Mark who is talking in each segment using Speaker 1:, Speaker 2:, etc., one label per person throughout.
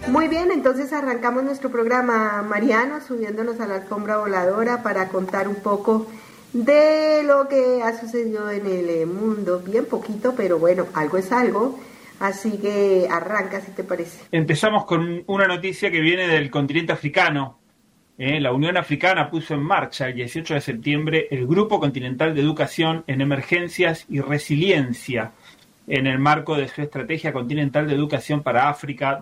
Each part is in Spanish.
Speaker 1: Muy bien, entonces arrancamos nuestro programa, Mariano, subiéndonos a la alfombra voladora para contar un poco de lo que ha sucedido en el mundo. Bien poquito, pero bueno, algo es algo. Así que arranca, si te parece.
Speaker 2: Empezamos con una noticia que viene del continente africano. La Unión Africana puso en marcha el 18 de septiembre el Grupo Continental de Educación en Emergencias y Resiliencia, en el marco de su Estrategia Continental de Educación para África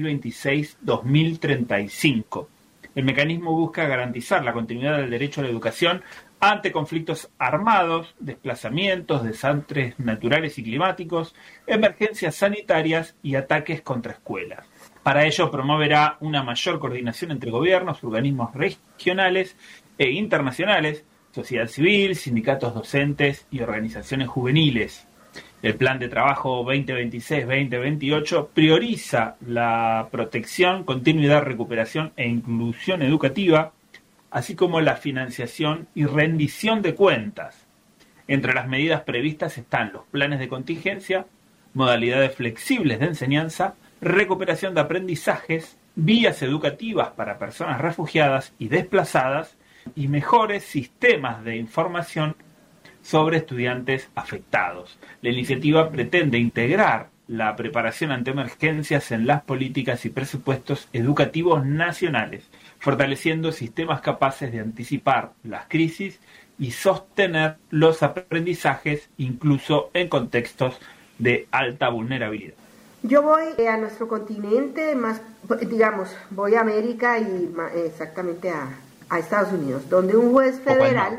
Speaker 2: 2026-2035. El mecanismo busca garantizar la continuidad del derecho a la educación ante conflictos armados, desplazamientos, desastres naturales y climáticos, emergencias sanitarias y ataques contra escuelas. Para ello promoverá una mayor coordinación entre gobiernos, organismos regionales e internacionales, sociedad civil, sindicatos docentes y organizaciones juveniles. El Plan de Trabajo 2026-2028 prioriza la protección, continuidad, recuperación e inclusión educativa, así como la financiación y rendición de cuentas. Entre las medidas previstas están los planes de contingencia, modalidades flexibles de enseñanza, recuperación de aprendizajes, vías educativas para personas refugiadas y desplazadas y mejores sistemas de información sobre estudiantes afectados. La iniciativa pretende integrar la preparación ante emergencias en las políticas y presupuestos educativos nacionales, fortaleciendo sistemas capaces de anticipar las crisis y sostener los aprendizajes incluso en contextos de alta vulnerabilidad.
Speaker 1: Yo voy a nuestro continente, más, digamos, voy a América y exactamente a Estados Unidos, donde un juez federal,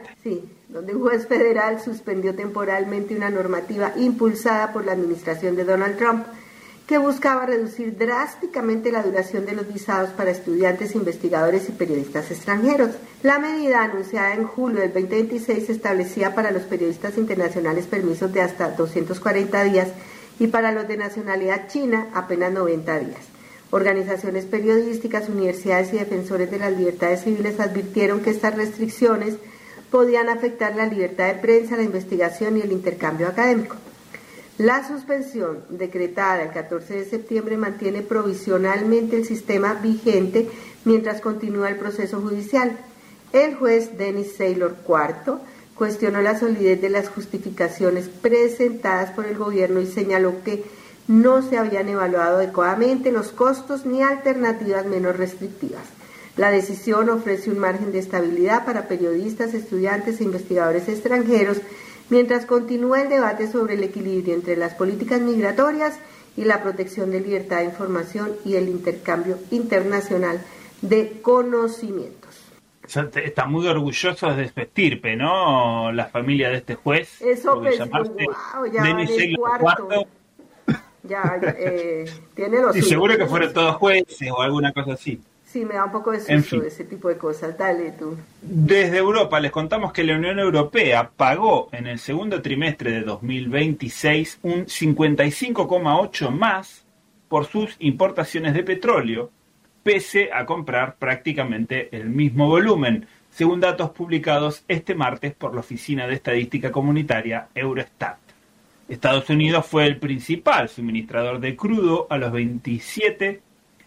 Speaker 1: suspendió temporalmente una normativa impulsada por la administración de Donald Trump que buscaba reducir drásticamente la duración de los visados para estudiantes, investigadores y periodistas extranjeros. La medida, anunciada en julio del 2026, establecía para los periodistas internacionales permisos de hasta 240 días y para los de nacionalidad china apenas 90 días. Organizaciones periodísticas, universidades y defensores de las libertades civiles advirtieron que estas restricciones podían afectar la libertad de prensa, la investigación y el intercambio académico. La suspensión decretada el 14 de septiembre mantiene provisionalmente el sistema vigente mientras continúa el proceso judicial. El juez Dennis Saylor IV cuestionó la solidez de las justificaciones presentadas por el gobierno y señaló que no se habían evaluado adecuadamente los costos ni alternativas menos restrictivas. La decisión ofrece un margen de estabilidad para periodistas, estudiantes e investigadores extranjeros, mientras continúa el debate sobre el equilibrio entre las políticas migratorias y la protección de libertad de información y el intercambio internacional de conocimientos.
Speaker 2: Está muy orgulloso de su estirpe, ¿no? La familia de este juez.
Speaker 1: Eso pues, wow, ya
Speaker 2: Dennis
Speaker 1: vale el cuarto. Ya, tiene los...
Speaker 2: Y seguro que fueron todos jueces o alguna cosa así.
Speaker 1: Sí, me da un poco de susto ese tipo de cosas. Dale tú.
Speaker 2: Desde Europa les contamos que la Unión Europea pagó en el segundo trimestre de 2026 un 55,8% más por sus importaciones de petróleo, pese a comprar prácticamente el mismo volumen, según datos publicados este martes por la Oficina de Estadística Comunitaria Eurostat. Estados Unidos fue el principal suministrador de crudo a los 27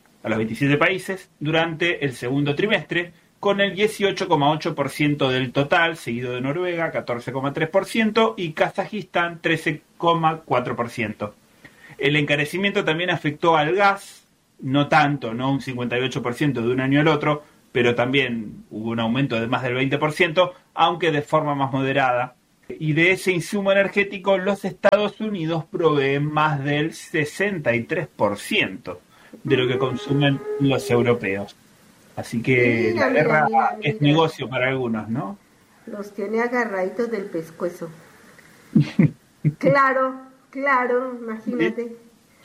Speaker 2: países durante el segundo trimestre, con el 18,8% del total, seguido de Noruega, 14,3%, y Kazajistán, 13,4%. El encarecimiento también afectó al gas, no tanto, no un 58% de un año al otro, pero también hubo un aumento de más del 20%, aunque de forma más moderada. Y de ese insumo energético, los Estados Unidos proveen más del 63% de lo que consumen los europeos. Así que la guerra es negocio para algunos, ¿no?
Speaker 1: Los tiene agarraditos del pescuezo. Claro, imagínate. ¿Sí?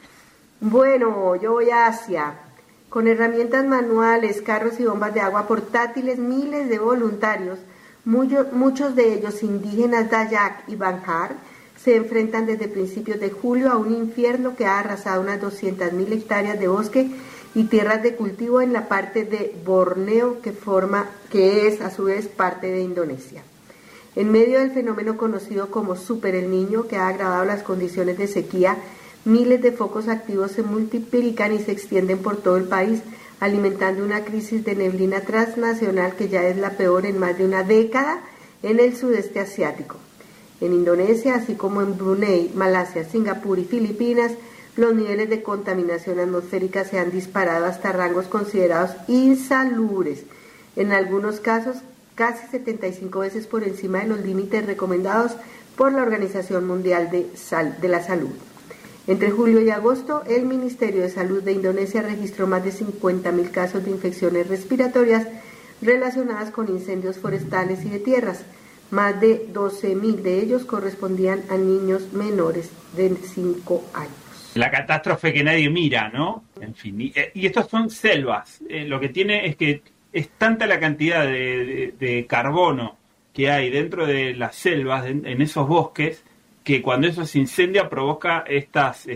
Speaker 1: Bueno, yo voy a Asia. Con herramientas manuales, carros y bombas de agua portátiles, miles de voluntarios, muchos de ellos indígenas Dayak y Banjar, se enfrentan desde principios de julio a un infierno que ha arrasado unas 200.000 hectáreas de bosque y tierras de cultivo en la parte de Borneo que es a su vez parte de Indonesia. En medio del fenómeno conocido como Super El Niño, que ha agravado las condiciones de sequía, miles de focos activos se multiplican y se extienden por todo el país, alimentando una crisis de neblina transnacional que ya es la peor en más de una década en el sudeste asiático. En Indonesia, así como en Brunei, Malasia, Singapur y Filipinas, los niveles de contaminación atmosférica se han disparado hasta rangos considerados insalubres, en algunos casos casi 75 veces por encima de los límites recomendados por la Organización Mundial de la Salud. Entre julio y agosto, el Ministerio de Salud de Indonesia registró más de 50.000 casos de infecciones respiratorias relacionadas con incendios forestales y de tierras. Más de 12.000 de ellos correspondían a niños menores de 5 años.
Speaker 2: La catástrofe que nadie mira, ¿no? En fin, y estos son selvas. Lo que tiene es que es tanta la cantidad de carbono que hay dentro de las selvas, en esos bosques, que cuando eso se incendia provoca estas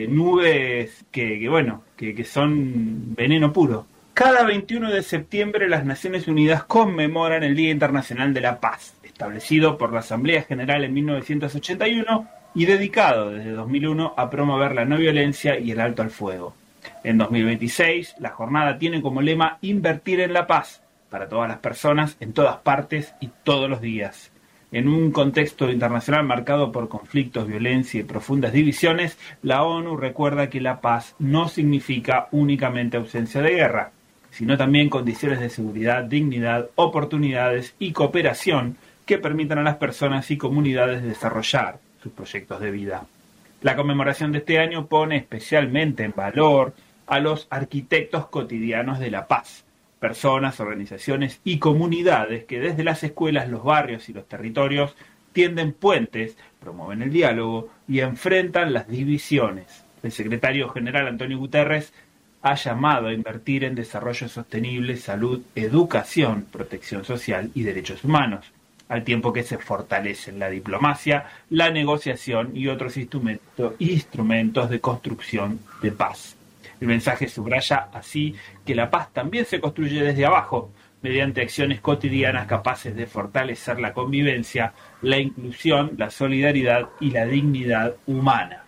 Speaker 2: nubes que son veneno puro. Cada 21 de septiembre las Naciones Unidas conmemoran el Día Internacional de la Paz, establecido por la Asamblea General en 1981 y dedicado desde 2001 a promover la no violencia y el alto al fuego. En 2026, la jornada tiene como lema Invertir en la paz para todas las personas, en todas partes y todos los días. En un contexto internacional marcado por conflictos, violencia y profundas divisiones, la ONU recuerda que la paz no significa únicamente ausencia de guerra, sino también condiciones de seguridad, dignidad, oportunidades y cooperación que permitan a las personas y comunidades desarrollar sus proyectos de vida. La conmemoración de este año pone especialmente en valor a los arquitectos cotidianos de la paz, personas, organizaciones y comunidades que desde las escuelas, los barrios y los territorios tienden puentes, promueven el diálogo y enfrentan las divisiones. El secretario general Antonio Guterres ha llamado a invertir en desarrollo sostenible, salud, educación, protección social y derechos humanos, al tiempo que se fortalecen la diplomacia, la negociación y otros instrumentos de construcción de paz. El mensaje subraya así que la paz también se construye desde abajo, mediante acciones cotidianas capaces de fortalecer la convivencia, la inclusión, la solidaridad y la dignidad humana.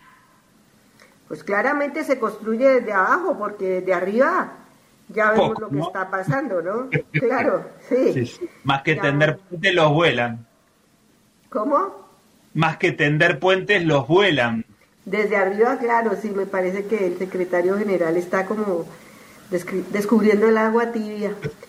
Speaker 1: Pues claramente se construye desde abajo, porque desde arriba ya vemos lo que está pasando, ¿no? Claro, sí.
Speaker 2: Sí. Más que tender puentes, los vuelan.
Speaker 1: ¿Cómo?
Speaker 2: Más que tender puentes, los vuelan.
Speaker 1: Desde arriba, claro, sí, me parece que el secretario general está como descubriendo el agua tibia.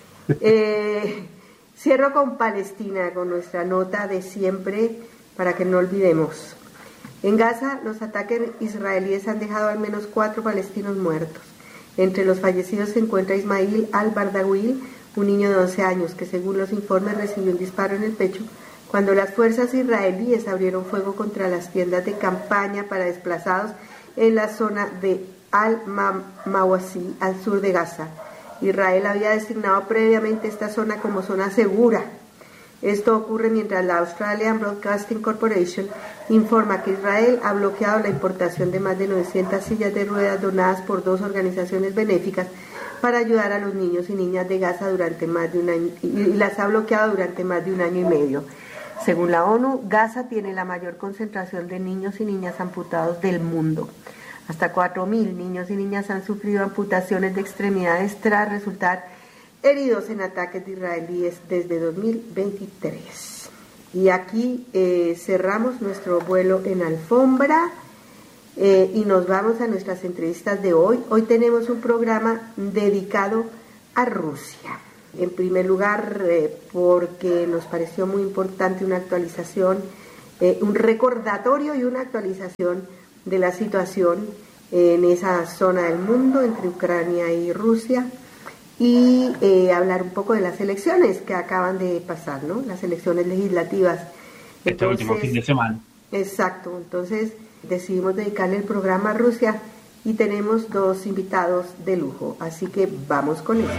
Speaker 1: Cierro con Palestina, con nuestra nota de siempre, para que no olvidemos. En Gaza, los ataques israelíes han dejado al menos 4 palestinos muertos. Entre los fallecidos se encuentra Ismail al-Bardawi, un niño de 11 años, que según los informes recibió un disparo en el pecho cuando las fuerzas israelíes abrieron fuego contra las tiendas de campaña para desplazados en la zona de Al-Mawasi, al sur de Gaza. Israel había designado previamente esta zona como zona segura. Esto ocurre mientras la Australian Broadcasting Corporation informa que Israel ha bloqueado la importación de más de 900 sillas de ruedas donadas por 2 organizaciones benéficas para ayudar a los niños y niñas de Gaza durante más de un año, y las ha bloqueado durante más de un año y medio. Según la ONU, Gaza tiene la mayor concentración de niños y niñas amputados del mundo. Hasta 4.000 niños y niñas han sufrido amputaciones de extremidades tras resultar heridos en ataques de israelíes desde 2023. Y aquí cerramos nuestro vuelo en alfombra y nos vamos a nuestras entrevistas de hoy. Hoy tenemos un programa dedicado a Rusia. En primer lugar, porque nos pareció muy importante una actualización, un recordatorio y una actualización de la situación en esa zona del mundo entre Ucrania y Rusia, y hablar un poco de las elecciones que acaban de pasar, ¿no? Las elecciones legislativas.
Speaker 2: Último fin de semana.
Speaker 1: Exacto, entonces decidimos dedicarle el programa a Rusia y tenemos 2 invitados de lujo, así que vamos con eso.